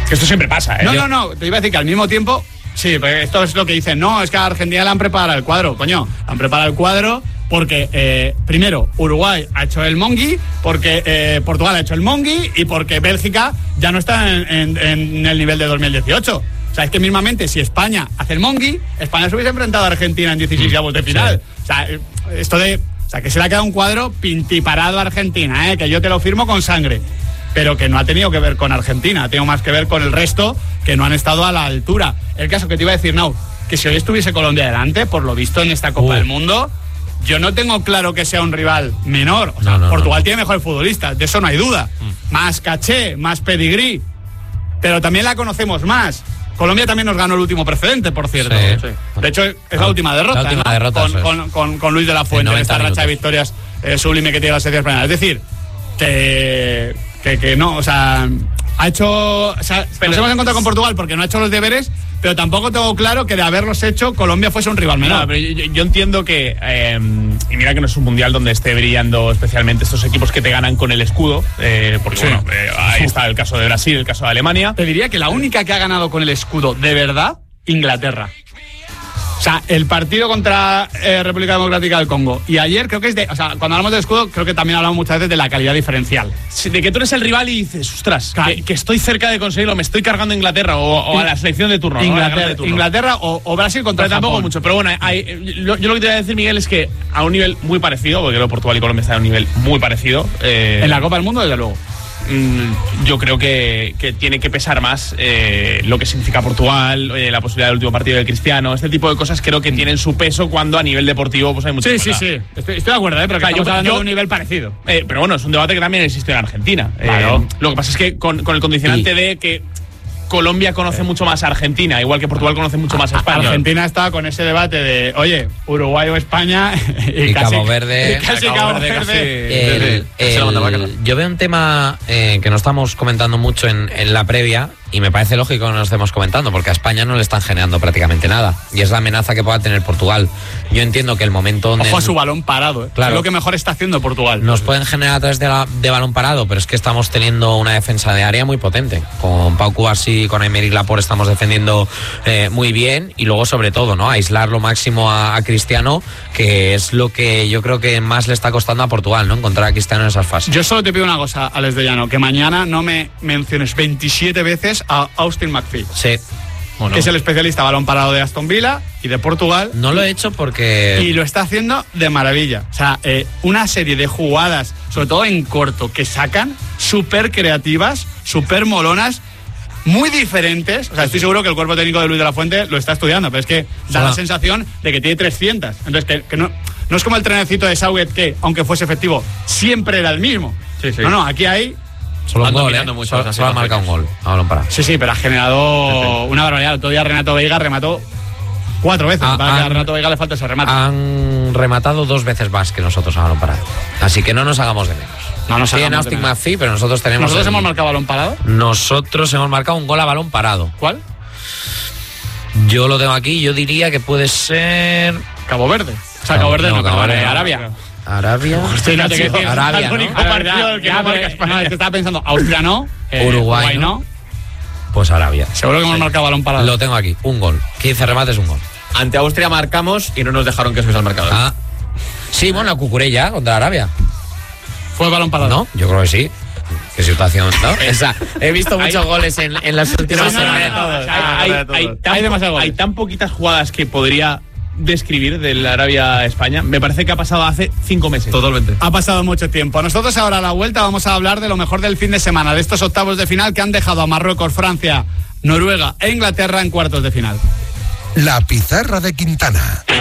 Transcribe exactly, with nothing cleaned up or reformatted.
Que esto siempre pasa, ¿eh? No, no, no, te iba a decir que al mismo tiempo, sí, porque esto es lo que dicen, no, es que a Argentina le han preparado el cuadro, coño, han preparado el cuadro porque, eh, primero, Uruguay ha hecho el mongi, porque eh, Portugal ha hecho el mongi y porque Bélgica ya no está en, en, en el nivel de dos mil dieciocho. O sea, es que mismamente si España hace el mongi, España se hubiese enfrentado a Argentina en dieciséis avos de final. Sí. O sea, esto de... O sea, que se le ha quedado un cuadro pintiparado a Argentina, ¿eh? Que yo te lo firmo con sangre. Pero que no ha tenido que ver con Argentina, ha tenido más que ver con el resto que no han estado a la altura. El caso que te iba a decir, Nau, que si hoy estuviese Colombia delante, por lo visto en esta Copa uh. del Mundo, yo no tengo claro que sea un rival menor. O sea, no, no, Portugal no. tiene mejores futbolistas, de eso no hay duda. Mm. Más caché, más pedigrí, pero también la conocemos más. Colombia también nos ganó el último precedente, por cierto. Sí. De hecho, es la ah, última derrota, la última ¿no? derrota con, con, con, con Luis de la Fuente en esta racha de victorias eh, sublime que tiene la selección española. Es decir, que, que, que no, o sea, ha hecho... O sea, pero nos hemos encontrado con Portugal porque no ha hecho los deberes, pero tampoco tengo claro que de haberlos hecho Colombia fuese un rival menor. No, pero yo, yo entiendo que, eh, y mira que no es un mundial donde esté brillando especialmente estos equipos que te ganan con el escudo, eh, porque sí. bueno, eh, ahí está el caso de Brasil, el caso de Alemania. Te diría que la única que ha ganado con el escudo de verdad, Inglaterra. O sea, el partido contra eh, República Democrática del Congo y ayer creo que es de... O sea, cuando hablamos del escudo creo que también hablamos muchas veces de la calidad diferencial. Sí, de que tú eres el rival y dices, ostras, claro. que, que estoy cerca de conseguirlo, me estoy cargando a Inglaterra o, o a la selección de turno. Inglaterra, ¿no? de turno. Inglaterra o, o Brasil contra pero tampoco mucho. Pero bueno, hay, yo, yo lo que te voy a decir, Miguel, es que a un nivel muy parecido, porque creo que Portugal y Colombia están a un nivel muy parecido. Eh, en la Copa del Mundo, desde luego. Yo creo que, que tiene que pesar más eh, lo que significa Portugal, eh, la posibilidad del último partido del Cristiano, este tipo de cosas creo que tienen su peso cuando a nivel deportivo pues hay mucha Sí, sí, sí, estoy, estoy de acuerdo, ¿eh? Pero claro, estamos yo, hablando yo, de un nivel parecido. Eh, pero bueno, es un debate que también existe en Argentina. Claro. Eh, lo que pasa es que con, con el condicionante sí. de que Colombia conoce mucho más a Argentina, igual que Portugal conoce mucho más a España. Argentina está con ese debate de, oye, Uruguay o España y, y casi, Cabo Verde. Y casi Cabo, Cabo Verde. Verde. El, el, el, yo veo un tema eh, que no estamos comentando mucho en, en la previa y me parece lógico que no lo estemos comentando porque a España no le están generando prácticamente nada y es la amenaza que pueda tener Portugal. Yo entiendo que el momento donde... Ojo a su balón parado, ¿eh? Claro, es lo que mejor está haciendo Portugal. Nos pueden generar a través de, la, de balón parado, pero es que estamos teniendo una defensa de área muy potente. Con Pau Cubarsí, con Aymeric Laporte estamos defendiendo eh, muy bien y luego sobre todo, ¿no? Aislar lo máximo a, a Cristiano, que es lo que yo creo que más le está costando a Portugal, ¿no? Encontrar a Cristiano en esas fases. Yo solo te pido una cosa, Alex de Llano, que mañana no me menciones veintisiete veces a Austin McPhee. Sí. Bueno. Que es el especialista balón parado de Aston Villa y de Portugal. No lo he hecho porque... Y lo está haciendo de maravilla. O sea, eh, una serie de jugadas, sobre todo en corto, que sacan súper creativas, súper molonas, muy diferentes. O sea, estoy seguro que el cuerpo técnico de Luis de la Fuente lo está estudiando, pero es que da la sensación de que tiene trescientas. Entonces, que, que no, no es como el trenecito de Southgate que, aunque fuese efectivo, siempre era el mismo. Sí, sí. No, no, aquí hay... Solo un gol, ¿eh? Mucho solo, solo ha marcado un gol a balón parado. Sí, sí, pero ha generado una barbaridad. El otro día Renato Veiga remató cuatro veces. Ah, para han, que a Renato Veiga le falta ese remate. Han rematado dos veces más que nosotros a balón parado. Así que no nos hagamos de menos. No nos Tiene Austin McPhee, pero nosotros tenemos... ¿Nosotros el... hemos marcado balón parado? Nosotros hemos marcado un gol a balón parado. ¿Cuál? Yo lo tengo aquí, yo diría que puede ser... Cabo Verde. O sea, Cabo Verde no, Cabo Verde, Arabia. Arabia. Usted no te Arabia, Arabia, ¿no? Partido que no marca España. No, es que estaba pensando, Austria no, eh, Uruguay, Uruguay no. Pues Arabia. Seguro que hemos sí. marcado balón parado. Lo tengo aquí, un gol. quince remates, un gol. Ante Austria marcamos y no nos dejaron que subiese al marcador. Ah. Sí, bueno, la Cucurella contra Arabia. ¿Fue balón parado? No, yo creo que sí. ¿Qué situación, no? Esa, he visto muchos hay, goles en, en las últimas semanas. Hay, hay, hay, tan, hay, demasiados hay tan poquitas jugadas que podría describir del Arabia-España. Me parece que ha pasado hace cinco meses. Totalmente. Ha pasado mucho tiempo. Nosotros ahora a la vuelta vamos a hablar de lo mejor del fin de semana, de estos octavos de final que han dejado a Marruecos, Francia, Noruega e Inglaterra en cuartos de final. La pizarra de Quintana.